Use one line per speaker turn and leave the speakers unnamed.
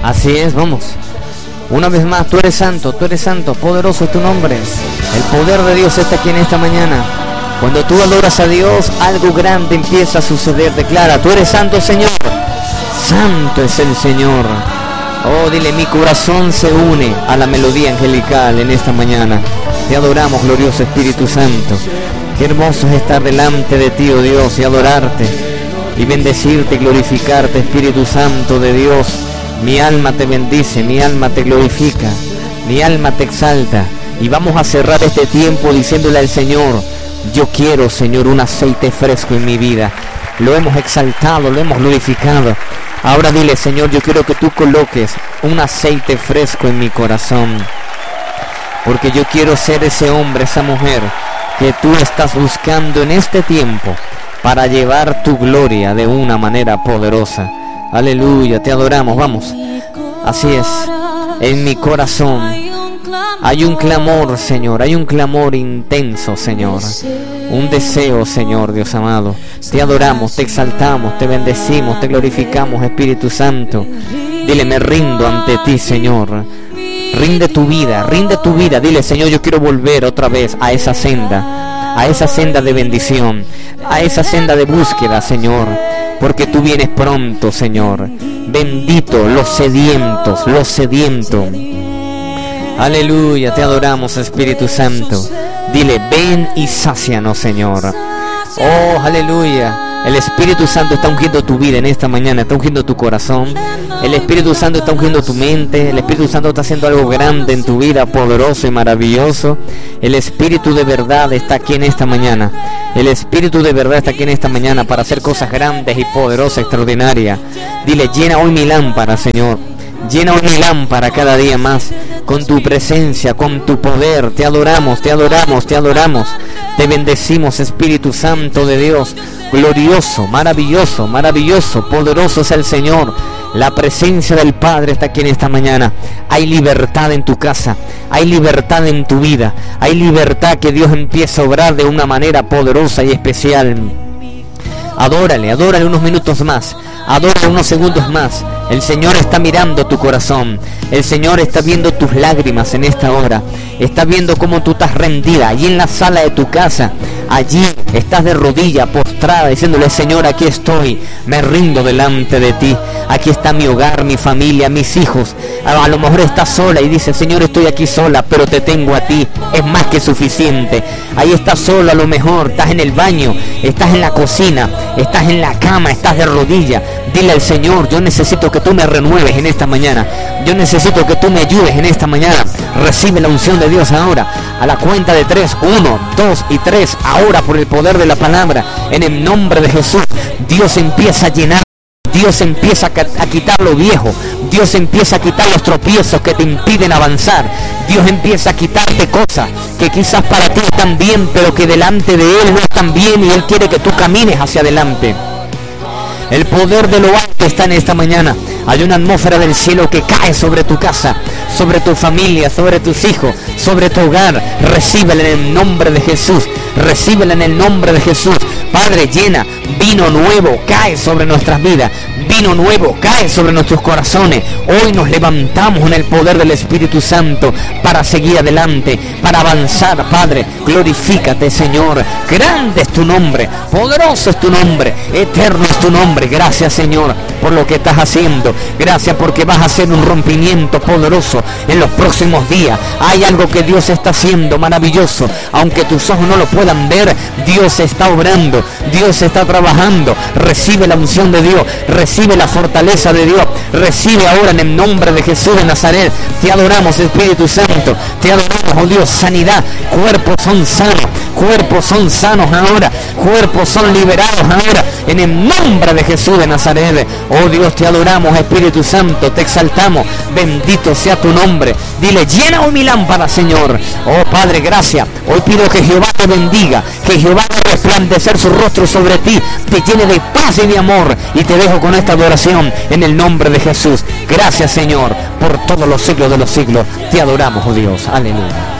Así es, vamos. Una vez más, tú eres santo, poderoso es tu nombre. El poder de Dios está aquí en esta mañana. Cuando tú adoras a Dios, algo grande empieza a suceder. Declara, tú eres santo, Señor. Santo es el Señor. Oh, dile, mi corazón se une a la melodía angelical en esta mañana. Te adoramos, glorioso Espíritu Santo. Qué hermoso es estar delante de ti, oh Dios, y adorarte, y bendecirte y glorificarte, Espíritu Santo de Dios. Mi alma te bendice, mi alma te glorifica, mi alma te exalta. Y vamos a cerrar este tiempo diciéndole al Señor, yo quiero, Señor, un aceite fresco en mi vida. Lo hemos exaltado, lo hemos glorificado. Ahora dile, Señor, yo quiero que tú coloques un aceite fresco en mi corazón, porque yo quiero ser ese hombre, esa mujer que tú estás buscando en este tiempo para llevar tu gloria de una manera poderosa. Aleluya, te adoramos, vamos. Así es, en mi corazón hay un clamor, Señor, hay un clamor intenso, Señor. Un deseo, Señor, Dios amado. Te adoramos, te exaltamos, te bendecimos, te glorificamos, Espíritu Santo. Dile, me rindo ante ti, Señor. Rinde tu vida, dile, Señor, yo quiero volver otra vez a esa senda de bendición, a esa senda de búsqueda, Señor, porque tú vienes pronto, Señor. Bendito los sedientos. Aleluya, te adoramos, Espíritu Santo. Dile, ven y sácianos, Señor. Oh, aleluya. El Espíritu Santo está ungiendo tu vida en esta mañana, está ungiendo tu corazón. El Espíritu Santo está ungiendo tu mente. El Espíritu Santo está haciendo algo grande en tu vida, poderoso y maravilloso. El Espíritu de verdad está aquí en esta mañana. El Espíritu de verdad está aquí en esta mañana para hacer cosas grandes y poderosas, extraordinarias. Dile, llena hoy mi lámpara, Señor. Llena hoy mi lámpara cada día más con tu presencia, con tu poder. Te adoramos, te adoramos, te adoramos. Te bendecimos, Espíritu Santo de Dios. Glorioso, maravilloso, maravilloso, poderoso es el Señor. La presencia del Padre está aquí en esta mañana. Hay libertad en tu casa, hay libertad en tu vida, hay libertad, que Dios empieza a obrar de una manera poderosa y especial. Adórale, adórale unos minutos más, adórale unos segundos más. El Señor está mirando tu corazón. El Señor está viendo tus lágrimas en esta hora. Está viendo cómo tú estás rendida allí en la sala de tu casa. Allí estás de rodilla, postrada, diciéndole, Señor, aquí estoy, me rindo delante de ti. Aquí está mi hogar, mi familia, mis hijos. A lo mejor estás sola y dices, Señor, estoy aquí sola, pero te tengo a ti, es más que suficiente. Ahí estás sola, a lo mejor estás en el baño, estás en la cocina, estás en la cama, estás de rodilla. Dile al Señor, yo necesito que tú me renueves en esta mañana. Yo necesito que tú me ayudes en esta mañana. Recibe la unción de Dios ahora. A la cuenta de 3, 1, 2 y 3. Ahora, por el poder de la palabra, en el nombre de Jesús, Dios empieza a llenar. Dios empieza a quitar lo viejo. Dios empieza a quitar los tropiezos que te impiden avanzar. Dios empieza a quitarte cosas que quizás para ti están bien, pero que delante de Él no están bien, y Él quiere que tú camines hacia adelante. El poder de lo alto está en esta mañana. Hay una atmósfera del cielo que cae sobre tu casa, sobre tu familia, sobre tus hijos, sobre tu hogar. Recíbela en el nombre de Jesús. Recíbela en el nombre de Jesús. Padre, llena, vino nuevo cae sobre nuestras vidas. Vino nuevo cae sobre nuestros corazones. Hoy nos levantamos en el poder del Espíritu Santo para seguir adelante, para avanzar. Padre, glorifícate, Señor. Grande es tu nombre, poderoso es tu nombre, eterno es tu nombre. Gracias, Señor, por lo que estás haciendo. Gracias porque vas a hacer un rompimiento poderoso en los próximos días. Hay algo que Dios está haciendo maravilloso. Aunque tus ojos no lo puedan ver, Dios está obrando, Dios está trabajando. Recibe la unción de Dios, recibe la fortaleza de Dios, recibe ahora en el nombre de Jesús de Nazaret. Te adoramos, Espíritu Santo, te adoramos, oh Dios. Sanidad, cuerpos son sanos ahora, cuerpos son liberados ahora, en el nombre de Jesús de Nazaret. Oh Dios, te adoramos, Espíritu Santo, te exaltamos. Bendito sea tu nombre. Dile, llena hoy mi lámpara, Señor. Oh Padre, gracias. Hoy pido que Jehová te bendiga, que Jehová haga resplandecer su rostro sobre ti, te llene de paz y de amor. Y te dejo con esta adoración en el nombre de Jesús. Gracias, Señor, por todos los siglos de los siglos. Te adoramos, oh Dios. Aleluya.